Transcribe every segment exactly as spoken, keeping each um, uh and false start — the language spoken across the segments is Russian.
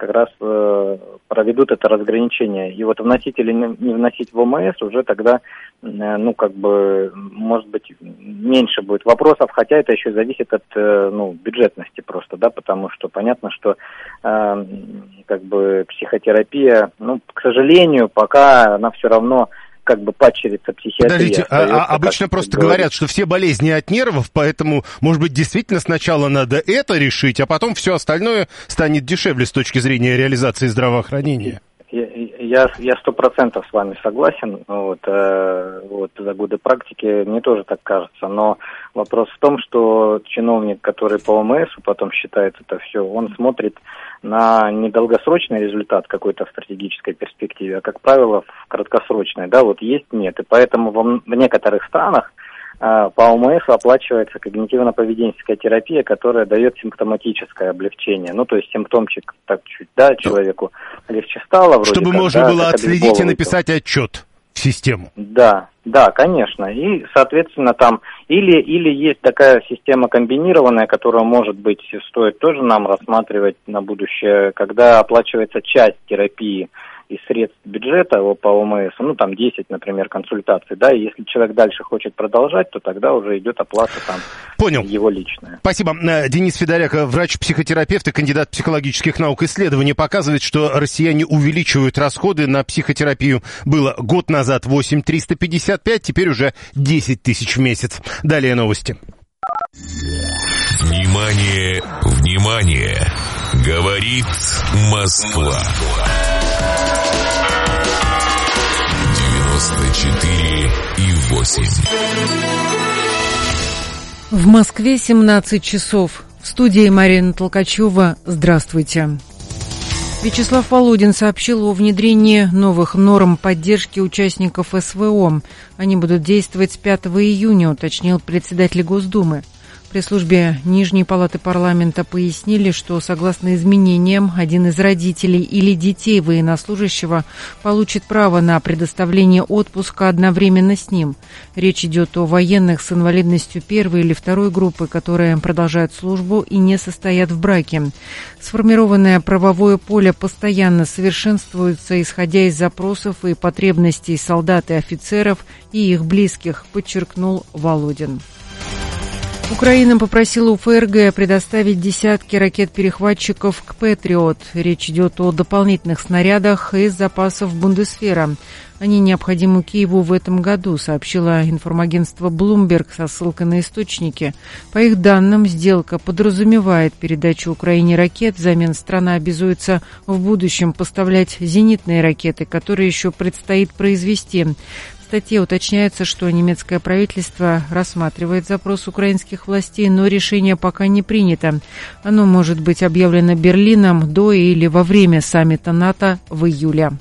как раз э, проведут это разграничение. И вот вносить или не вносить в ОМС уже тогда, э, ну, как бы, может быть, меньше будет вопросов, хотя это еще зависит от, э, ну, бюджетности просто, да, потому что понятно, что, э, как бы, психотерапия, ну, к сожалению, пока она все равно как бы падчерица психиатрии. Подождите, а, а обычно просто говорят, говорит. что все болезни от нервов, поэтому, может быть, действительно сначала надо это решить, а потом все остальное станет дешевле с точки зрения реализации здравоохранения? Я я сто процентов с вами согласен. Вот, э, вот за годы практики мне тоже так кажется. Но вопрос в том, что чиновник, который по ОМСу потом считает это все, он смотрит на недолгосрочный результат какой-то в стратегической перспективе, а, как правило, в краткосрочной. Да, вот есть, нет. И поэтому в, в некоторых странах по ОМС оплачивается когнитивно-поведенческая терапия, которая дает симптоматическое облегчение. Ну, то есть симптомчик так чуть, да, человеку легче стало. Вроде Чтобы как, можно да, было отследить и написать отчет в систему. Да, да, конечно. И, соответственно, там или, или есть такая система комбинированная, которую, может быть, стоит тоже нам рассматривать на будущее, когда оплачивается часть терапии из средств бюджета по ОМС, ну, там десять, например, консультаций, да, и если человек дальше хочет продолжать, то тогда уже идет оплата там. Понял. Его личная. Спасибо. Денис Федоряк, врач-психотерапевт и кандидат психологических наук. Исследование показывает, что россияне увеличивают расходы на психотерапию. Было год назад восемь тысяч триста пятьдесят пять, теперь уже десять тысяч в месяц. Далее новости. Внимание, внимание! Говорит Москва. девяносто четыре и восемь. В Москве семнадцать часов. В студии Марина Толкачева. Здравствуйте. Вячеслав Володин сообщил о внедрении новых норм поддержки участников СВО. Они будут действовать с пятого июня, уточнил председатель Госдумы. В пресс-службе Нижней палаты парламента пояснили, что, согласно изменениям, один из родителей или детей военнослужащего получит право на предоставление отпуска одновременно с ним. Речь идет о военных с инвалидностью первой или второй группы, которые продолжают службу и не состоят в браке. Сформированное правовое поле постоянно совершенствуется, исходя из запросов и потребностей солдат и офицеров и их близких, подчеркнул Володин. Украина попросила у ФРГ предоставить десятки ракет-перехватчиков к «Патриот». Речь идет о дополнительных снарядах из запасов Бундесвера. Они необходимы Киеву в этом году, сообщило информагентство Bloomberg со ссылкой на источники. По их данным, сделка подразумевает передачу Украине ракет, взамен страна обязуется в будущем поставлять зенитные ракеты, которые еще предстоит произвести. В статье уточняется, что немецкое правительство рассматривает запрос украинских властей, но решение пока не принято. Оно может быть объявлено Берлином до или во время саммита НАТО в июле.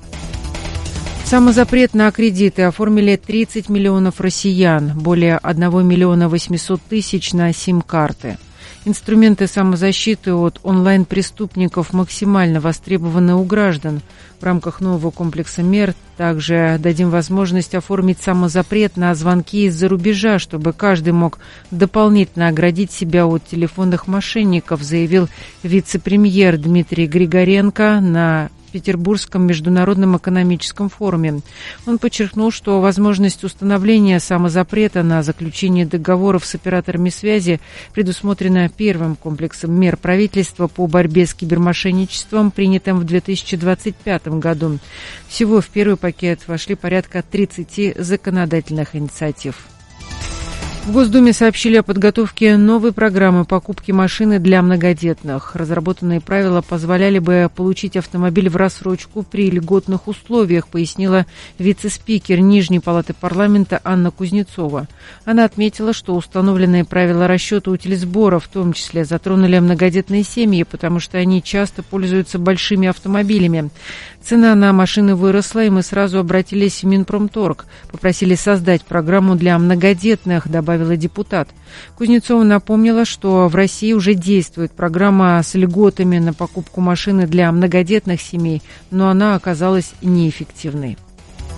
Самозапрет на кредиты оформили тридцать миллионов россиян, более одного миллиона восемьсот тысяч на сим-карты. Инструменты самозащиты от онлайн-преступников максимально востребованы у граждан. В рамках нового комплекса мер также дадим возможность оформить самозапрет на звонки из-за рубежа, чтобы каждый мог дополнительно оградить себя от телефонных мошенников, заявил вице-премьер Дмитрий Григоренко на Петербургском международном экономическом форуме. Он подчеркнул, что возможность установления самозапрета на заключение договоров с операторами связи предусмотрена первым комплексом мер правительства по борьбе с кибермошенничеством, принятым в две тысячи двадцать пятом году. Всего в первый пакет вошли порядка тридцати законодательных инициатив. В Госдуме сообщили о подготовке новой программы покупки машины для многодетных. Разработанные правила позволяли бы получить автомобиль в рассрочку при льготных условиях, пояснила вице-спикер Нижней палаты парламента Анна Кузнецова. Она отметила, что установленные правила расчета утилизбора в том числе затронули многодетные семьи, потому что они часто пользуются большими автомобилями. Цена на машины выросла, и мы сразу обратились в Минпромторг. Попросили создать программу для многодетных, добавила депутат. Кузнецова напомнила, что в России уже действует программа с льготами на покупку машины для многодетных семей, но она оказалась неэффективной.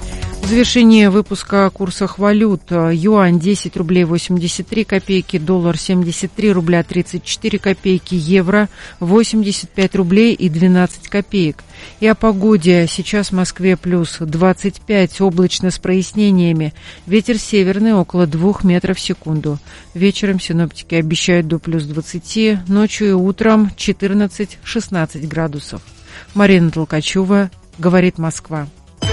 В завершении выпуска о курсах валют. Юань десять рублей восемьдесят три копейки, доллар семьдесят три рубля тридцать четыре копейки, евро восемьдесят пять рублей и двенадцать копеек. И о погоде. Сейчас в Москве плюс двадцать пять, облачно с прояснениями. Ветер северный около двух метров в секунду. Вечером синоптики обещают до плюс двадцати, ночью и утром четырнадцать-шестнадцать градусов. Марина Толкачева, говорит Москва.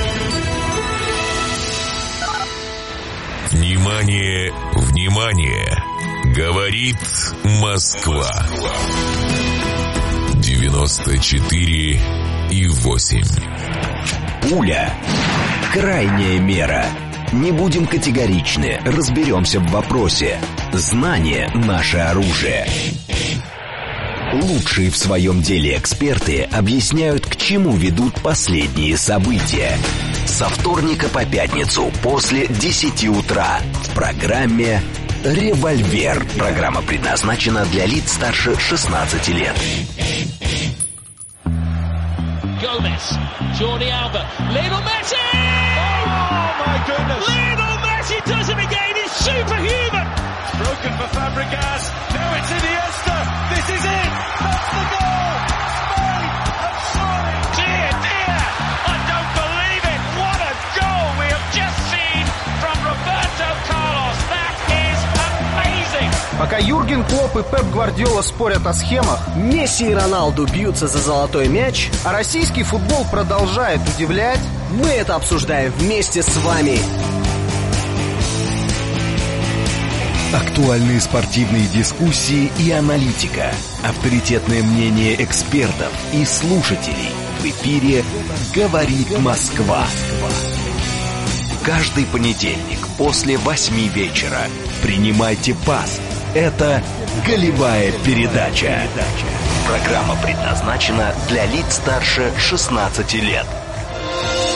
Внимание, внимание! Говорит Москва. девяносто четыре и восемь. Пуля. Крайняя мера. Не будем категоричны, разберемся в вопросе. Знание – наше оружие. Лучшие в своем деле эксперты объясняют, к чему ведут последние события. Со вторника по пятницу после десяти утра в программе «Револьвер». Программа предназначена для лиц старше шестнадцати лет. Gomez, Jordi Alba, Lionel Messi! Oh my goodness! Lionel Messi does it again, he's superhuman! It's broken for Fabregas, now it's Iniesta, this is it! That's the goal! Spain have soaring! Dear, dear! I don't believe it! What a goal we have just seen from Roberto Carlos! That is amazing! Пока Юрген Клопп и Пеп Гвардиола спорят о схемах, Месси и Роналду бьются за золотой мяч, а российский футбол продолжает удивлять, мы это обсуждаем вместе с вами. Актуальные спортивные дискуссии и аналитика. Авторитетное мнение экспертов и слушателей. В эфире «Говорит Москва». Каждый понедельник после восьми вечера принимайте пас. Это «Голевая передача». Программа предназначена для лиц старше шестнадцати лет.